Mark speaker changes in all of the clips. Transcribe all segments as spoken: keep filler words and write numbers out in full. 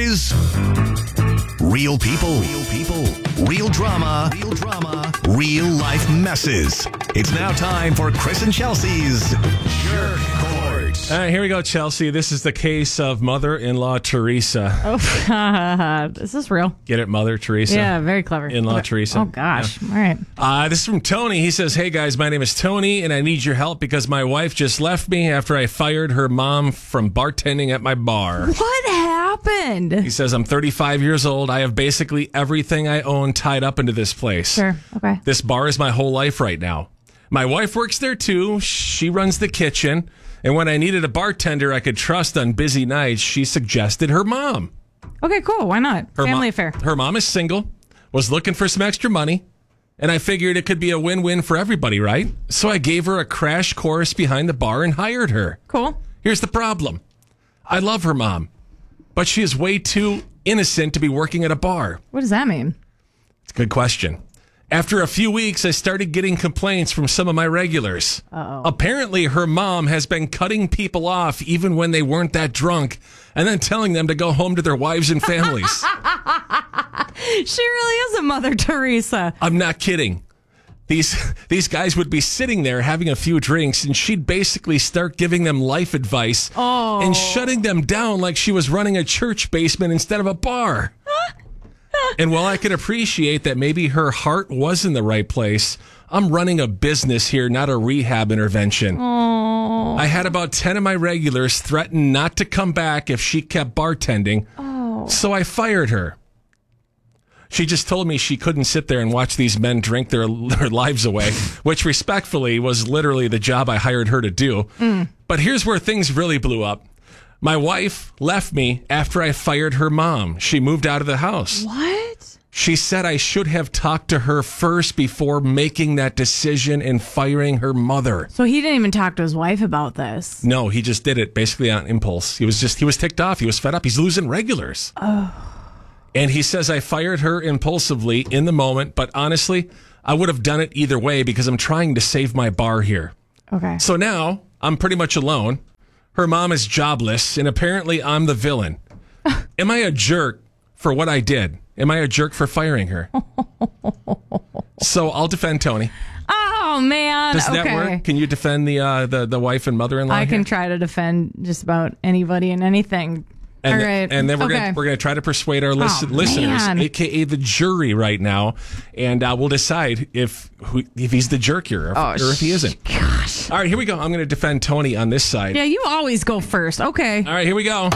Speaker 1: is real people, real people, real drama, real drama, real life messes. It's now time for Chris and Chelsea's Jerk Court.
Speaker 2: All right, here we go, Chelsea. This is the case of mother-in-law Teresa.
Speaker 3: Oh, is this real?
Speaker 2: Get it, Mother Teresa?
Speaker 3: Yeah, very clever.
Speaker 2: In-law
Speaker 3: okay.
Speaker 2: Teresa.
Speaker 3: Oh, gosh.
Speaker 2: Yeah.
Speaker 3: All right.
Speaker 2: Uh, this is from Tony. He says, hey, guys, my name is Tony, and I need your help because my wife just left me after I fired her mom from bartending at my bar.
Speaker 3: What happened?
Speaker 2: He says, I'm thirty-five years old. I have basically everything I own tied up into this place.
Speaker 3: Sure. Okay.
Speaker 2: This bar is my whole life right now. My wife works there, too. She runs the kitchen. And when I needed a bartender I could trust on busy nights, she suggested her mom.
Speaker 3: Okay, cool. Why not?
Speaker 2: Her
Speaker 3: Family
Speaker 2: mo-
Speaker 3: affair.
Speaker 2: Her mom is single, was looking for some extra money, and I figured it could be a win-win for everybody, right? So I gave her a crash course behind the bar and hired her.
Speaker 3: Cool.
Speaker 2: Here's the problem. I love her mom, but she is way too innocent to be working at a bar.
Speaker 3: What does that mean?
Speaker 2: It's a good question. After a few weeks, I started getting complaints from some of my regulars.
Speaker 3: Uh-oh.
Speaker 2: Apparently, her mom has been cutting people off even when they weren't that drunk and then telling them to go home to their wives and families.
Speaker 3: She really is a Mother Teresa.
Speaker 2: I'm not kidding. These these guys would be sitting there having a few drinks, and she'd basically start giving them life advice
Speaker 3: oh.
Speaker 2: and shutting them down like she was running a church basement instead of a bar. And while I can appreciate that maybe her heart was in the right place, I'm running a business here, not a rehab intervention.
Speaker 3: Oh.
Speaker 2: I had about ten of my regulars threaten not to come back if she kept bartending,
Speaker 3: oh.
Speaker 2: so I fired her. She just told me she couldn't sit there and watch these men drink their, their lives away, which respectfully was literally the job I hired her to do.
Speaker 3: Mm.
Speaker 2: But here's where things really blew up. My wife left me after I fired her mom. She moved out of the house.
Speaker 3: What?
Speaker 2: She said I should have talked to her first before making that decision and firing her mother.
Speaker 3: So he didn't even talk to his wife about this?
Speaker 2: No, he just did it basically on impulse. He was just, he was ticked off. He was fed up. He's losing regulars.
Speaker 3: Oh.
Speaker 2: And he says I fired her impulsively in the moment, but honestly, I would have done it either way because I'm trying to save my bar here.
Speaker 3: Okay.
Speaker 2: So now I'm pretty much alone. Her mom is jobless, and apparently I'm the villain. Am I a jerk for what I did? Am I a jerk for firing her? So I'll defend Tony.
Speaker 3: Oh, man.
Speaker 2: Does that
Speaker 3: okay.
Speaker 2: work? Can you defend the uh, the, the wife and mother-in-law
Speaker 3: I
Speaker 2: here?
Speaker 3: can try to defend just about anybody and anything.
Speaker 2: And,
Speaker 3: All
Speaker 2: the-
Speaker 3: right.
Speaker 2: and then we're
Speaker 3: okay.
Speaker 2: gonna we're gonna try to persuade our lis-
Speaker 3: Oh,
Speaker 2: listeners,
Speaker 3: man.
Speaker 2: aka the jury, right now, and uh, we'll decide if who, if he's the jerk here or,
Speaker 3: Oh,
Speaker 2: or if he isn't.
Speaker 3: Gosh.
Speaker 2: All right, here we go. I'm going to defend Tony on this side.
Speaker 3: Yeah, you always go first. Okay.
Speaker 2: All right, here we go.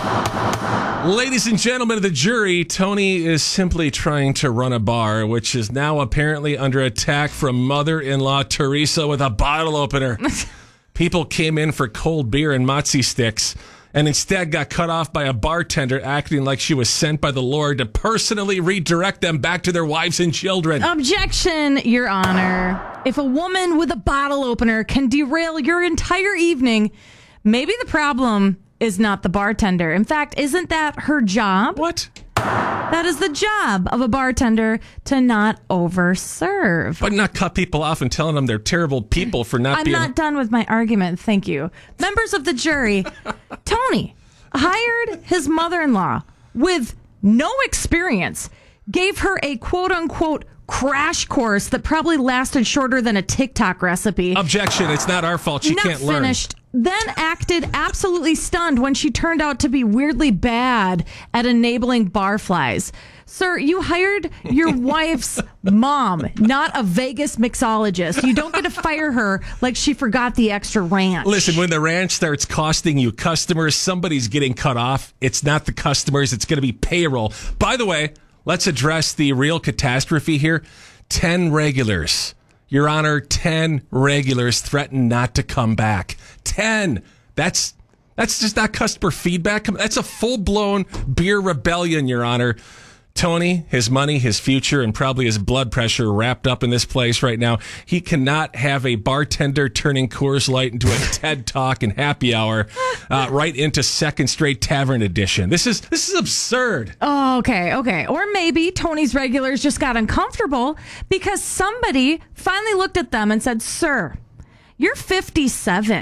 Speaker 2: Ladies and gentlemen of the jury, Tony is simply trying to run a bar, which is now apparently under attack from mother-in-law Teresa with a bottle opener. People came in for cold beer and mozzie sticks, and instead got cut off by a bartender acting like she was sent by the Lord to personally redirect them back to their wives and children.
Speaker 3: Objection, Your Honor. If a woman with a bottle opener can derail your entire evening, maybe the problem is not the bartender. In fact, isn't that her job?
Speaker 2: What?
Speaker 3: That is the job of a bartender, to not overserve.
Speaker 2: But not cut people off and telling them they're terrible people for not
Speaker 3: I'm
Speaker 2: being...
Speaker 3: not done with my argument. Thank you. Members of the jury, Tony hired his mother-in-law with no experience, gave her a quote-unquote crash course that probably lasted shorter than a TikTok recipe.
Speaker 2: Objection. It's not our fault. She
Speaker 3: not
Speaker 2: can't learn.
Speaker 3: finished. Then acted absolutely stunned when she turned out to be weirdly bad at enabling barflies. Sir, you hired your wife's mom, not a Vegas mixologist. You don't get to fire her like she forgot the extra ranch.
Speaker 2: Listen, when the ranch starts costing you customers, somebody's getting cut off. It's not the customers. It's going to be payroll. By the way, let's address the real catastrophe here. Ten regulars. Your Honor, ten regulars threatened not to come back. Ten. That's that's just not customer feedback. That's a full-blown beer rebellion, Your Honor. Tony, his money, his future, and probably his blood pressure wrapped up in this place right now. He cannot have a bartender turning Coors Light into a TED Talk and happy hour uh, right into second straight tavern edition. This is this is absurd.
Speaker 3: Oh, okay, okay. Or maybe Tony's regulars just got uncomfortable because somebody finally looked at them and said, "Sir, you're fifty-seven.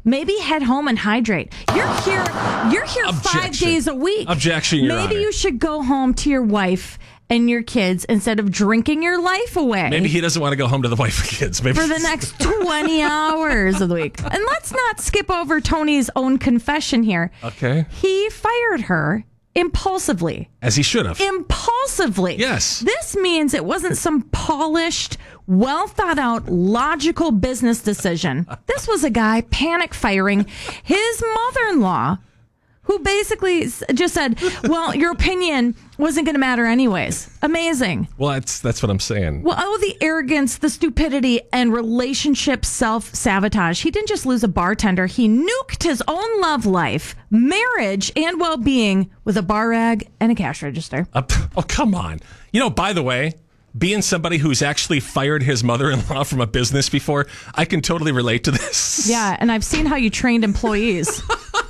Speaker 3: Maybe head home and hydrate. You're here. You're here
Speaker 2: Objection.
Speaker 3: five days a week.
Speaker 2: Objection, Your
Speaker 3: Maybe
Speaker 2: Honor.
Speaker 3: you should go home to your wife and your kids instead of drinking your life away.
Speaker 2: Maybe he doesn't want to go home to the wife and kids. Maybe
Speaker 3: for the next twenty hours of the week. And let's not skip over Tony's own confession here.
Speaker 2: Okay.
Speaker 3: He fired her impulsively.
Speaker 2: As he should have.
Speaker 3: Impulsively.
Speaker 2: Yes.
Speaker 3: This means it wasn't some polished, well thought out, logical business decision. This was a guy panic firing his mother in law, who basically just said, well, your opinion wasn't going to matter anyways. Amazing.
Speaker 2: Well, that's that's what I'm saying.
Speaker 3: Well, oh, the arrogance, the stupidity, and relationship self-sabotage. He didn't just lose a bartender. He nuked his own love life, marriage, and well-being with a bar rag and a cash register.
Speaker 2: Uh, oh, come on. You know, by the way, being somebody who's actually fired his mother-in-law from a business before, I can totally relate to this.
Speaker 3: Yeah, and I've seen how you trained employees.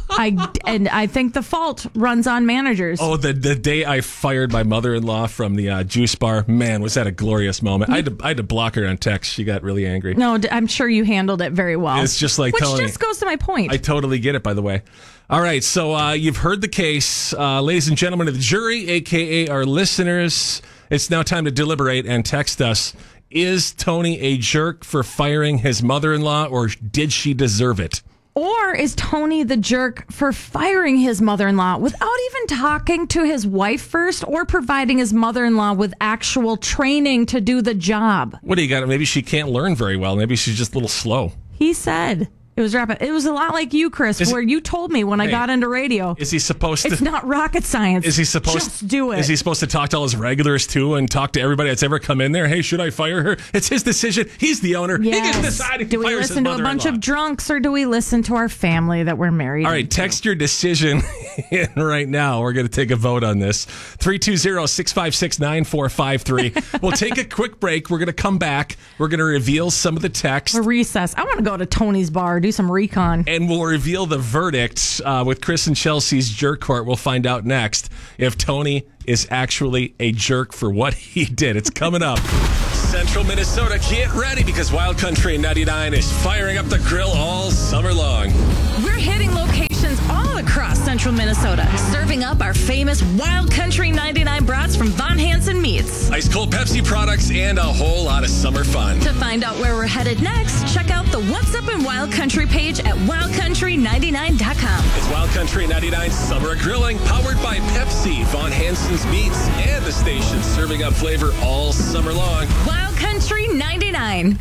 Speaker 3: I and I think the fault runs on managers.
Speaker 2: Oh, the the day I fired my mother-in-law from the uh, juice bar, man, was that a glorious moment. I had, to, I had to block her on text. She got really angry.
Speaker 3: No, I'm sure you handled it very well.
Speaker 2: It's just like
Speaker 3: Which
Speaker 2: telling
Speaker 3: just goes to my point.
Speaker 2: I totally get it, by the way. All right, so uh, you've heard the case. Uh, ladies and gentlemen of the jury, a k a our listeners, it's now time to deliberate and text us. Is Tony a jerk for firing his mother-in-law, or did she deserve it?
Speaker 3: Or is Tony the jerk for firing his mother-in-law without even talking to his wife first or providing his mother-in-law with actual training to do the job?
Speaker 2: What do you got? Maybe she can't learn very well. Maybe she's just a little slow.
Speaker 3: He said it was rapid. It was a lot like you, Chris,
Speaker 2: Is
Speaker 3: where
Speaker 2: it,
Speaker 3: you told me when
Speaker 2: hey,
Speaker 3: I got into radio.
Speaker 2: Is he supposed to?
Speaker 3: It's not rocket science.
Speaker 2: Is he supposed
Speaker 3: Just do it.
Speaker 2: Is he supposed to talk to all his regulars too and talk to everybody that's ever come in there? Hey, should I fire her? It's his decision. He's the owner.
Speaker 3: Yes.
Speaker 2: He can decide if
Speaker 3: do
Speaker 2: he
Speaker 3: we
Speaker 2: fires
Speaker 3: listen to
Speaker 2: his
Speaker 3: a bunch
Speaker 2: mother-in-law.
Speaker 3: of drunks or do we listen to our family that we're married?
Speaker 2: All right,
Speaker 3: into?
Speaker 2: text your decision in right now. We're going to take a vote on this. three two zero, six five six, nine four five three. We'll take a quick break. We're going to come back. We're going to reveal some of the text.
Speaker 3: A recess. I want to go to Tony's bar, do some recon.
Speaker 2: And we'll reveal the verdict uh, with Chris and Chelsea's Jerk Court. We'll find out next if Tony is actually a jerk for what he did. It's coming up. Central Minnesota, get ready because Wild Country ninety-nine is firing up the grill all summer long.
Speaker 3: We're hitting locations all across central Minnesota, serving up our famous Wild Country ninety-nine brats from Von Hansen Meats.
Speaker 2: Ice cold Pepsi products and a whole lot of summer fun.
Speaker 3: To find out where we're headed next, check out the What's Up in Wild Country page at wild country ninety-nine dot com.
Speaker 2: It's Wild Country ninety-nine Summer Grilling, powered by Pepsi, Von Hansen's Meats, and the station serving up flavor all summer long.
Speaker 3: Wild Country ninety-nine.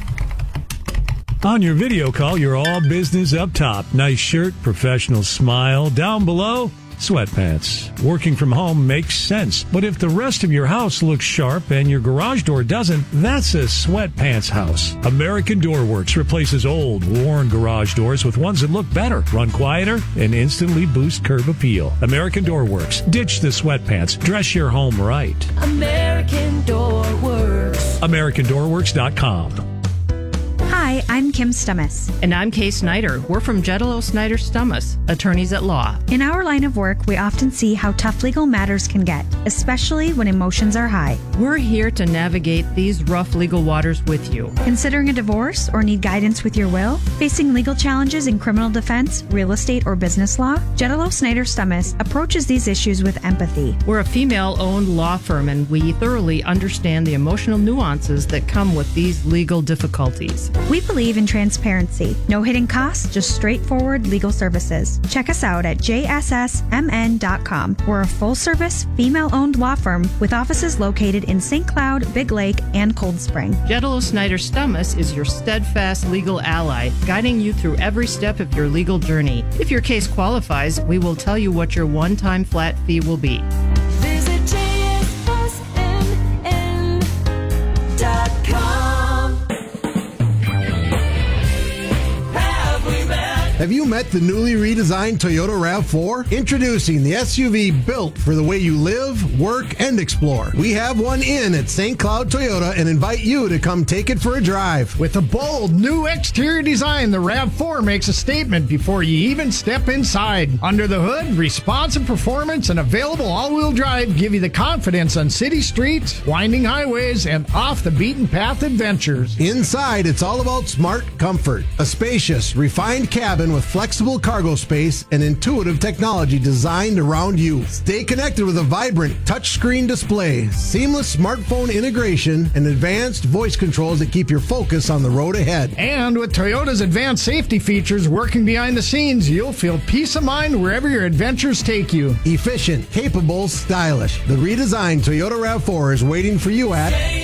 Speaker 4: On your video call, you're all business up top. Nice shirt, professional smile. Down below, sweatpants. Working from home makes sense. But if the rest of your house looks sharp and your garage door doesn't, that's a sweatpants house. American Door Works replaces old, worn garage doors with ones that look better, run quieter, and instantly boost curb appeal. American Door Works. Ditch the sweatpants. Dress your home right.
Speaker 5: American Door Works.
Speaker 4: American Door Works dot com.
Speaker 6: Hi, I'm Kim Stummis.
Speaker 7: And I'm Kay Snyder. We're from Jedalo Snyder Stummis, attorneys at law.
Speaker 6: In our line of work, we often see how tough legal matters can get, especially when emotions are high.
Speaker 7: We're here to navigate these rough legal waters with you.
Speaker 6: Considering a divorce or need guidance with your will? Facing legal challenges in criminal defense, real estate, or business law? Jedalo Snyder Stummis approaches these issues with empathy.
Speaker 7: We're a female-owned law firm, and we thoroughly understand the emotional nuances that come with these legal difficulties.
Speaker 6: We believe in transparency. No hidden costs, just straightforward legal services. Check us out at j s s m n dot com. We're a full-service, female-owned law firm with offices located in Saint Cloud, Big Lake, and Cold Spring.
Speaker 7: Jedalo Snyder Stummis is your steadfast legal ally, guiding you through every step of your legal journey. If your case qualifies, we will tell you what your one-time flat fee will be.
Speaker 5: Visit j s s m n dot com.
Speaker 8: Have you met the newly redesigned Toyota RAV four? Introducing the S U V built for the way you live, work, and explore. We have one in at Saint Cloud Toyota and invite you to come take it for a drive.
Speaker 9: With a bold new exterior design, the RAV four makes a statement before you even step inside. Under the hood, responsive performance and available all-wheel drive give you the confidence on city streets, winding highways, and off-the-beaten-path adventures.
Speaker 8: Inside, it's all about smart comfort. A spacious, refined cabin van with flexible cargo space and intuitive technology designed around you. Stay connected with a vibrant touchscreen display, seamless smartphone integration, and advanced voice controls that keep your focus on the road ahead.
Speaker 9: And with Toyota's advanced safety features working behind the scenes, you'll feel peace of mind wherever your adventures take you.
Speaker 8: Efficient, capable, stylish. The redesigned Toyota RAV four is waiting for you at